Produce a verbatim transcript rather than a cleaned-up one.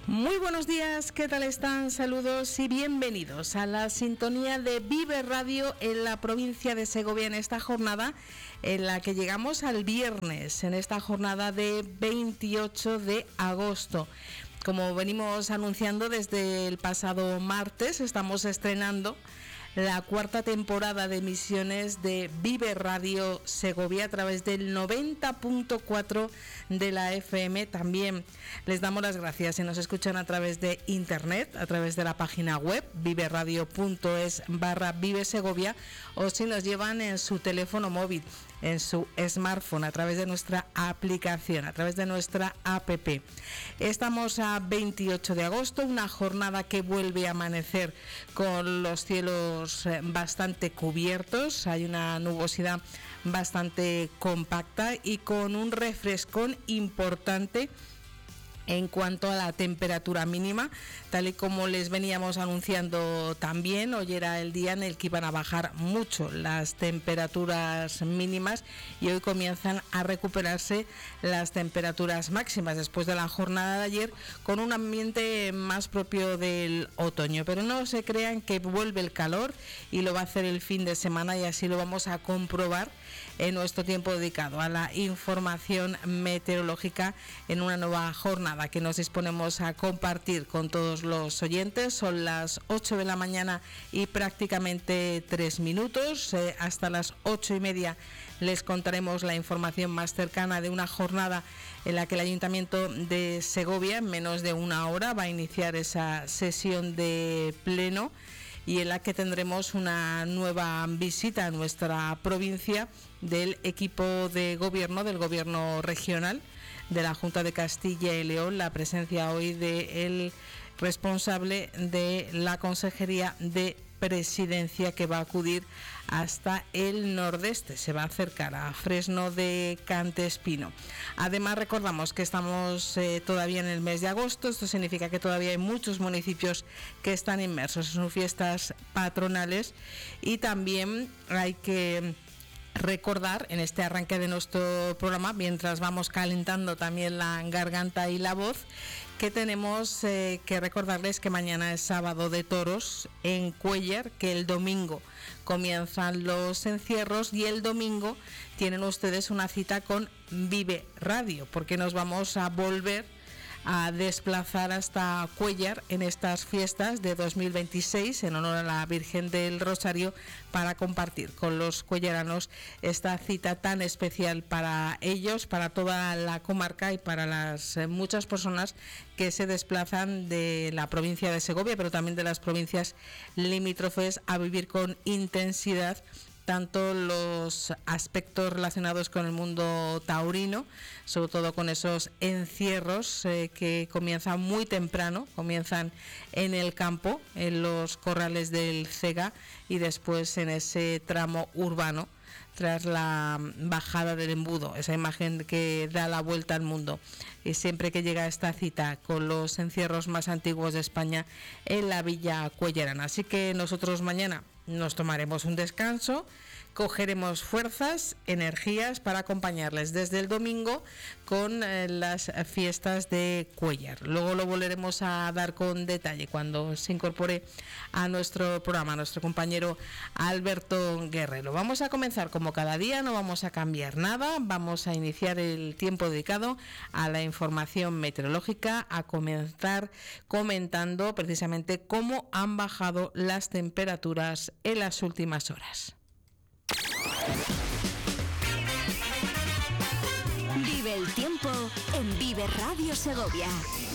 Muy buenos días, ¿qué tal están? Saludos y bienvenidos a la sintonía de Vive Radio en la provincia de Segovia en esta jornada en la que llegamos al viernes, en esta jornada de veintiocho de agosto. Como venimos anunciando desde el pasado martes, estamos estrenando la cuarta temporada de emisiones de Vive Radio Segovia a través del noventa punto cuatro de la F M. También les damos las gracias si nos escuchan a través de internet, a través de la página web viveradio.es barra Vive Segovia, o si nos llevan en su teléfono móvil, en su smartphone, a través de nuestra aplicación, a través de nuestra app. Estamos a veintiocho de agosto, una jornada que vuelve a amanecer con los cielos bastante cubiertos, hay una nubosidad bastante compacta y con un refrescón importante en cuanto a la temperatura mínima, tal y como les veníamos anunciando también. Hoy era el día en el que iban a bajar mucho las temperaturas mínimas y hoy comienzan a recuperarse las temperaturas máximas después de la jornada de ayer, con un ambiente más propio del otoño. Pero no se crean que vuelve el calor y lo va a hacer el fin de semana, y así lo vamos a comprobar en nuestro tiempo dedicado a la información meteorológica en una nueva jornada que nos disponemos a compartir con todos los oyentes. Son las ocho de la mañana y prácticamente tres minutos. Eh, hasta las ocho y media les contaremos la información más cercana de una jornada en la que el Ayuntamiento de Segovia, en menos de una hora, va a iniciar esa sesión de pleno y en la que tendremos una nueva visita a nuestra provincia del equipo de gobierno, del gobierno regional de la Junta de Castilla y León, la presencia hoy del responsable de la Consejería de Presidencia, que va a acudir hasta el nordeste, se va a acercar a Fresno de Cantespino. Además, recordamos que estamos eh, todavía en el mes de agosto. Esto significa que todavía hay muchos municipios que están inmersos en sus fiestas patronales, y también hay que recordar en este arranque de nuestro programa, mientras vamos calentando también la garganta y la voz, que tenemos eh, que recordarles que mañana es sábado de toros en Cuéllar, que el domingo comienzan los encierros y el domingo tienen ustedes una cita con Vive Radio, porque nos vamos a volver a desplazar hasta Cuéllar en estas fiestas de dos mil veintiséis en honor a la Virgen del Rosario, para compartir con los cuellaranos esta cita tan especial para ellos, para toda la comarca y para las eh, muchas personas que se desplazan de la provincia de Segovia, pero también de las provincias limítrofes, a vivir con intensidad tanto los aspectos relacionados con el mundo taurino, sobre todo con esos encierros eh, que comienzan muy temprano, comienzan en el campo, en los corrales del Cega, y después en ese tramo urbano tras la bajada del embudo, esa imagen que da la vuelta al mundo. Y siempre que llega esta cita con los encierros más antiguos de España en la Villa Cuellarana. Así que nosotros mañana nos tomaremos un descanso, cogeremos fuerzas, energías para acompañarles desde el domingo con eh, las fiestas de Cuéllar. Luego lo volveremos a dar con detalle cuando se incorpore a nuestro programa nuestro compañero Alberto Guerrero. Vamos a comenzar como cada día, no vamos a cambiar nada, vamos a iniciar el tiempo dedicado a la información meteorológica, a comenzar comentando precisamente cómo han bajado las temperaturas en las últimas horas. Vive el tiempo en Vive Radio Segovia.